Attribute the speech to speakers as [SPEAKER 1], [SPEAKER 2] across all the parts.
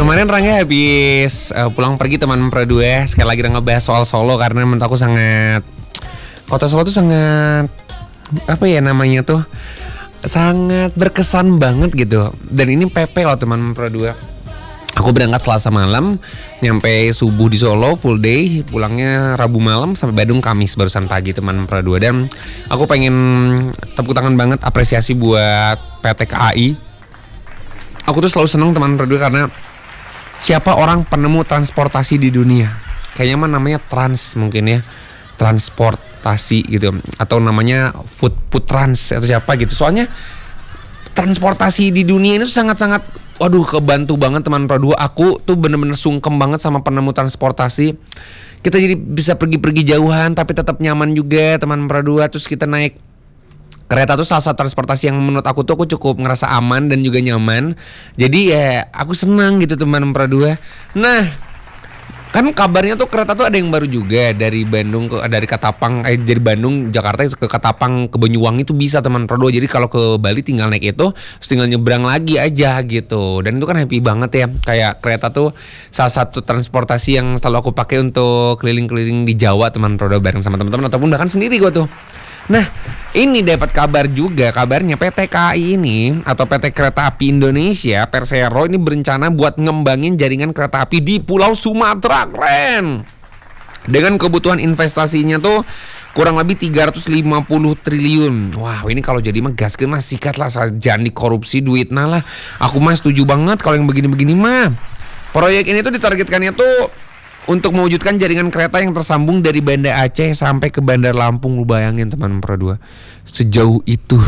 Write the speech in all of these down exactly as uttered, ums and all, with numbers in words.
[SPEAKER 1] Kemarin Rangga habis uh, pulang pergi teman Perdua. Sekali lagi Rangga bahas soal Solo karena menurut aku sangat, kota Solo tuh sangat apa ya namanya tuh, sangat berkesan banget gitu. Dan ini P P loh teman Perdua. Aku berangkat Selasa malam, nyampe subuh di Solo full day, pulangnya Rabu malam sampai Bandung Kamis barusan pagi teman Perdua. Dan aku pengen tepuk tangan banget apresiasi buat P T K A I. Aku tuh selalu seneng teman Perdua karena siapa orang penemu transportasi di dunia? Kayaknya mah namanya trans mungkin ya, transportasi gitu, atau namanya food food trans atau siapa gitu. Soalnya transportasi di dunia ini tuh sangat-sangat, waduh kebantu banget teman Perdua. Aku tuh bener-bener sungkem banget sama penemu transportasi. Kita jadi bisa pergi-pergi jauhan tapi tetap nyaman juga teman Perdua. Terus kita naik kereta tuh salah satu transportasi yang menurut aku tuh aku cukup ngerasa aman dan juga nyaman. Jadi ya aku senang gitu teman Perdua. Nah, kan kabarnya tuh kereta tuh ada yang baru juga dari Bandung ke dari Katapang eh dari Bandung Jakarta ke Katapang ke Banyuwangi itu bisa teman Perdua. Jadi kalau ke Bali tinggal naik itu, terus tinggal nyebrang lagi aja gitu. Dan itu kan happy banget ya. Kayak kereta tuh salah satu transportasi yang selalu aku pakai untuk keliling-keliling di Jawa teman Perdua bareng sama teman-teman ataupun bahkan sendiri gue tuh. Nah, ini dapat kabar juga, kabarnya P T K A I ini atau P T Kereta Api Indonesia Persero ini berencana buat ngembangin jaringan kereta api di Pulau Sumatera. Keren. Dengan kebutuhan investasinya tuh kurang lebih tiga ratus lima puluh triliun. Wow, ini kalau jadi mah gaskeun mah sikat lah, jangan dikorupsi duit nah lah. Aku mah setuju banget kalau yang begini-begini mah. Proyek ini tuh ditargetkannya tuh untuk mewujudkan jaringan kereta yang tersambung dari Banda Aceh sampai ke Bandar Lampung. Lu bayangin teman Perdua, sejauh itu.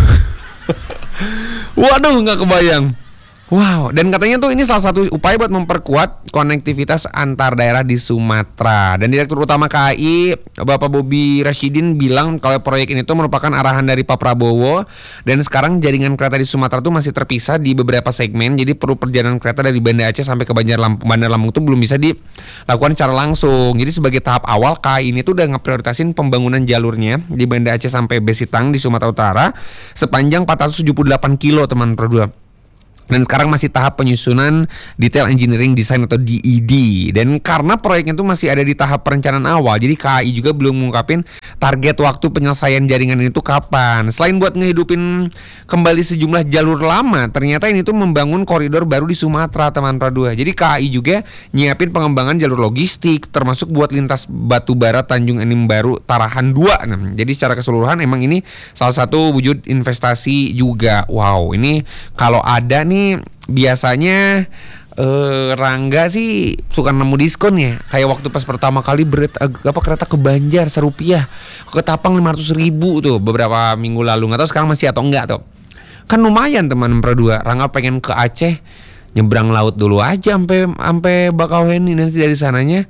[SPEAKER 1] Waduh, gak kebayang. Wow, dan katanya tuh ini salah satu upaya buat memperkuat konektivitas antar daerah di Sumatera. Dan Direktur Utama K A I Bapak Bobi Rashidin bilang kalau proyek ini tuh merupakan arahan dari Pak Prabowo. Dan sekarang jaringan kereta di Sumatera tuh masih terpisah di beberapa segmen. Jadi perlu perjalanan kereta dari Banda Aceh sampai ke Bandar Lampung, Bandar Lampung tuh belum bisa dilakukan secara langsung. Jadi sebagai tahap awal K A I ini tuh udah ngeprioritasin pembangunan jalurnya di Banda Aceh sampai Besitang di Sumatera Utara sepanjang empat ratus tujuh puluh delapan kilo teman Perdua. Dan sekarang masih tahap penyusunan detail engineering design atau D E D. Dan karena proyeknya itu masih ada di tahap perencanaan awal, jadi K A I juga belum mengungkapin target waktu penyelesaian jaringan ini tuh kapan. Selain buat ngehidupin kembali sejumlah jalur lama, ternyata ini tuh membangun koridor baru di Sumatera teman Perdua. Jadi K A I juga nyiapin pengembangan jalur logistik, termasuk buat lintas Batubara Tanjung Enim Baru Tarahan dua. Nah, jadi secara keseluruhan emang ini salah satu wujud investasi juga. Wow, ini kalau ada nih biasanya eh, Rangga sih suka nemu diskon ya. Kayak waktu pas pertama kali beret, apa kereta ke Banjar serupiah, ke Ketapang lima ratus ribu tuh beberapa minggu lalu. Nggak tahu sekarang masih atau enggak tuh. Kan lumayan teman Perdua. Rangga pengen ke Aceh, nyebrang laut dulu aja sampai sampai Bakauheni, nanti dari sananya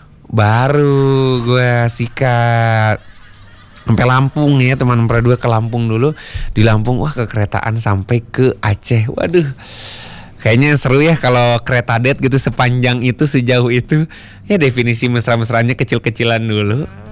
[SPEAKER 1] baru gue sikat sampai Lampung ya teman Perdua, ke Lampung dulu. Di Lampung wah ke keretaan sampai ke Aceh. Waduh, kayaknya seru ya kalau kereta date gitu sepanjang itu, sejauh itu. Ya definisi mesra-mesranya kecil-kecilan dulu.